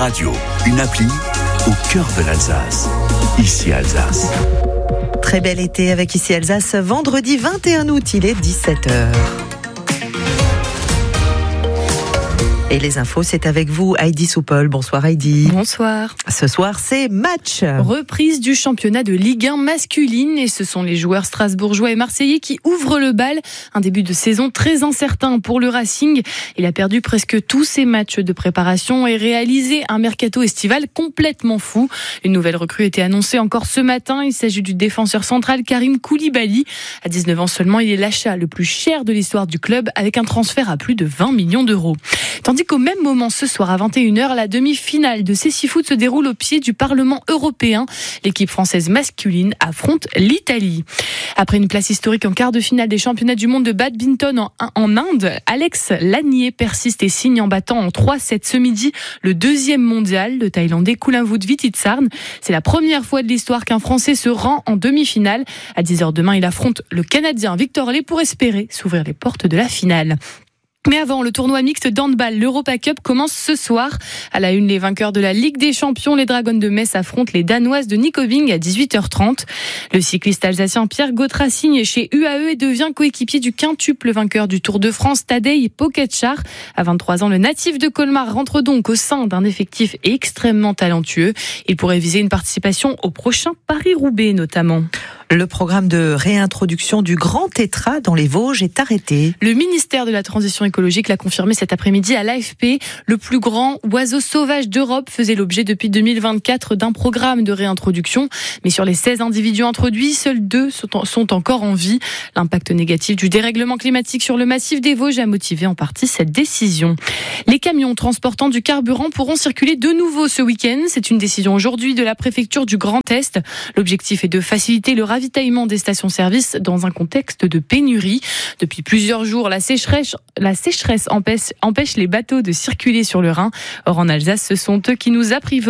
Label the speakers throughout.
Speaker 1: Radio, une appli au cœur de l'Alsace. Ici Alsace.
Speaker 2: Très bel été avec Ici Alsace, vendredi 21 août, il est 17h. Et les infos, c'est avec vous, Heidi Soupol. Bonsoir Heidi.
Speaker 3: Bonsoir.
Speaker 2: Ce soir, c'est match.
Speaker 3: Reprise du championnat de Ligue 1 masculine et ce sont les joueurs strasbourgeois et marseillais qui ouvrent le bal. Un début de saison très incertain pour le Racing. Il a perdu presque tous ses matchs de préparation et réalisé un mercato estival complètement fou. Une nouvelle recrue était annoncée encore ce matin. Il s'agit du défenseur central Karim Koulibaly. À 19 ans seulement, il est l'achat le plus cher de l'histoire du club avec un transfert à plus de 20 millions d'euros. Tandis qu'au même moment, ce soir à 21h, la demi-finale de Cécifoot se déroule au pied du Parlement européen. L'équipe française masculine affronte l'Italie. Après une place historique en quart de finale des championnats du monde de badminton en Inde, Alex Lanier persiste et signe en battant en 3-7 ce midi le deuxième mondial, le Thaïlandais Kulangvut Vithitsarn. C'est la première fois de l'histoire qu'un Français se rend en demi-finale. À 10h demain, il affronte le Canadien Victor Lay pour espérer s'ouvrir les portes de la finale. Mais avant, le tournoi mixte d'handball, l'Europa Cup, commence ce soir. À la une, les vainqueurs de la Ligue des Champions, les Dragons de Metz affrontent les Danoises de Nyköping à 18h30. Le cycliste alsacien Pierre Gautra signe chez UAE et devient coéquipier du quintuple vainqueur du Tour de France, Tadej Pogačar. À 23 ans, le natif de Colmar rentre donc au sein d'un effectif extrêmement talentueux. Il pourrait viser une participation au prochain Paris-Roubaix notamment.
Speaker 2: Le programme de réintroduction du grand tétra dans les Vosges est arrêté.
Speaker 3: Le ministère de la Transition écologique l'a confirmé cet après-midi à l'AFP. Le plus grand oiseau sauvage d'Europe faisait l'objet depuis 2024 d'un programme de réintroduction. Mais sur les 16 individus introduits, seuls 2 sont encore en vie. L'impact négatif du dérèglement climatique sur le massif des Vosges a motivé en partie cette décision. Les camions transportant du carburant pourront circuler de nouveau ce week-end. C'est une décision aujourd'hui de la préfecture du Grand Est. L'objectif est de faciliter le ravitaillement des stations-service dans un contexte de pénurie. Depuis plusieurs jours, la sécheresse empêche les bateaux de circuler sur le Rhin. Or, en Alsace, ce sont eux qui nous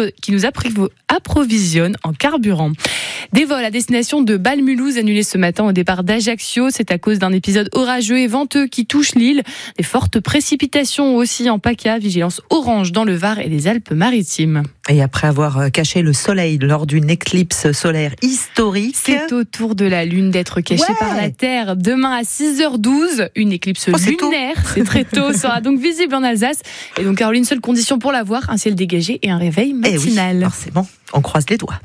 Speaker 3: approvisionnent en carburant. Des vols à destination de Bâle-Mulhouse annulés ce matin au départ d'Ajaccio. C'est à cause d'un épisode orageux et venteux qui touche l'île. Des fortes précipitations aussi en PACA. Vigilance orange dans le Var et les Alpes-Maritimes.
Speaker 2: Et après avoir caché le soleil lors d'une éclipse solaire historique,
Speaker 3: c'est au tour de la Lune d'être cachée par la Terre. Demain à 6h12, une éclipse lunaire, c'est très tôt, sera donc visible en Alsace. Et donc Caroline, seule condition pour la voir, un ciel dégagé et un réveil matinal.
Speaker 2: Oui, forcément, on croise les doigts.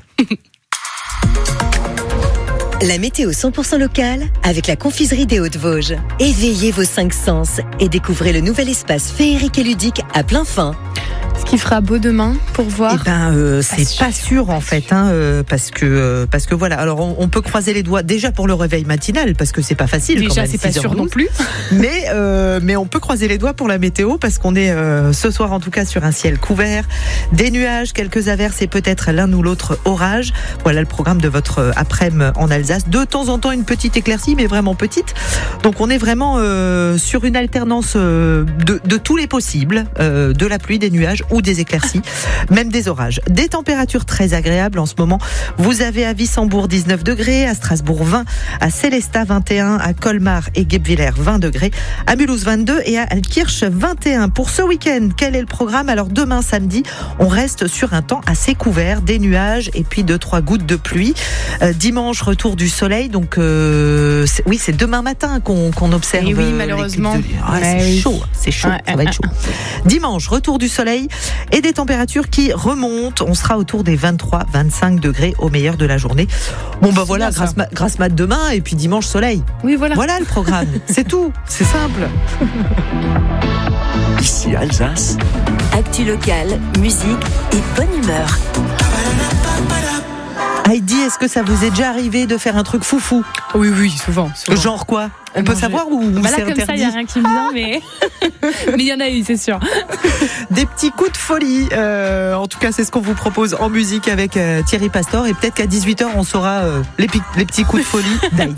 Speaker 4: La météo 100% locale avec la confiserie des Hauts-de-Vosges. Éveillez vos 5 sens et découvrez le nouvel espace féerique et ludique à plein fin.
Speaker 3: Ce qui fera beau demain pour voir.
Speaker 2: C'est pas sûr en fait, parce que voilà. Alors on peut croiser les doigts déjà pour le réveil matinal parce que c'est pas facile.
Speaker 3: Déjà
Speaker 2: quand même,
Speaker 3: c'est pas sûr non plus.
Speaker 2: Mais on peut croiser les doigts pour la météo parce qu'on est ce soir en tout cas sur un ciel couvert, des nuages, quelques averses et peut-être l'un ou l'autre orage. Voilà le programme de votre après-midi en Alsace. De temps en temps une petite éclaircie, mais vraiment petite. Donc on est vraiment sur une alternance de tous les possibles, de la pluie, des nuages ou des éclaircies, même des orages. Des températures très agréables en ce moment. Vous avez à Wissembourg 19 degrés, à Strasbourg 20, à Sélestat 21, à Colmar et Guebwiller 20 degrés, à Mulhouse 22 et à Altkirch 21. Pour ce week-end, quel est le programme ? Alors demain samedi, on reste sur un temps assez couvert, des nuages et puis 2-3 gouttes de pluie. Dimanche, retour du soleil, donc c'est demain matin qu'on observe.
Speaker 3: Et oui, malheureusement.
Speaker 2: C'est chaud, ça va être chaud. Dimanche, retour du soleil et des températures qui remontent. On sera autour des 23-25 degrés au meilleur de la journée. Bon bah voilà, grasse mat demain et puis dimanche soleil.
Speaker 3: Oui voilà.
Speaker 2: Voilà le programme. C'est tout, c'est simple.
Speaker 1: Ici Alsace.
Speaker 4: Actu locale, musique et bonne humeur.
Speaker 2: Heidi, est-ce que ça vous est déjà arrivé de faire un truc foufou ?
Speaker 3: Oui, souvent.
Speaker 2: Genre quoi ? On peut savoir ou
Speaker 3: là,
Speaker 2: c'est
Speaker 3: comme
Speaker 2: interdit ?
Speaker 3: ça, il n'y a rien qui me vient, mais il y en a eu, c'est sûr.
Speaker 2: Des petits coups de folie. En tout cas, c'est ce qu'on vous propose en musique avec Thierry Pastor. Et peut-être qu'à 18h, on saura les petits coups de folie d'Heidi.